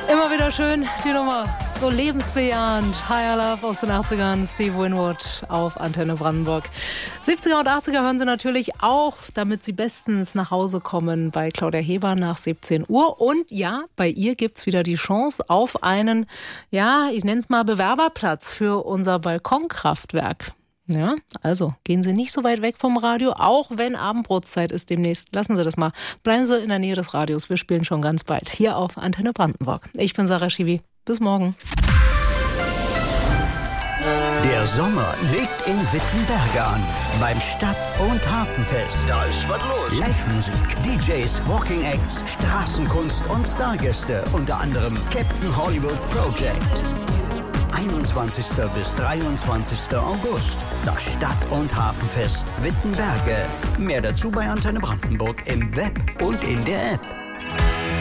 Immer wieder schön, die Nummer. So lebensbejahend. Higher Love aus den 80ern. Steve Winwood auf Antenne Brandenburg. 70er und 80er hören Sie natürlich auch, damit Sie bestens nach Hause kommen, bei Claudia Heber nach 17 Uhr. Und ja, bei ihr gibt's wieder die Chance auf einen, ja, ich nenne es mal Bewerberplatz für unser Balkonkraftwerk. Ja, also gehen Sie nicht so weit weg vom Radio, auch wenn Abendbrotzeit ist demnächst. Lassen Sie das mal. Bleiben Sie in der Nähe des Radios. Wir spielen schon ganz bald hier auf Antenne Brandenburg. Ich bin Sarah Schiwi. Bis morgen. Der Sommer legt in Wittenberge an. Beim Stadt- und Hafenfest. Da ist was los. Live-Musik, DJs, Walking Acts, Straßenkunst und Stargäste. Unter anderem Captain Hollywood Project. 21. bis 23. August. Das Stadt- und Hafenfest Wittenberge. Mehr dazu bei Antenne Brandenburg im Web und in der App.